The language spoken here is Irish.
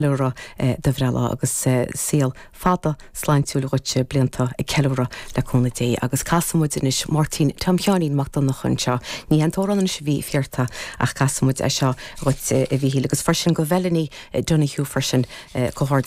Lura de bhrela agus síl fada sláintúla goite blianta I ceúra le cóna dé agus casamúid inis Martin Tamcheánín Macdon nach chunse ní an tóran is bhí fiarta ach casamúid seo goit a bhí agus farsin go bhelaní Donahue farsin cohort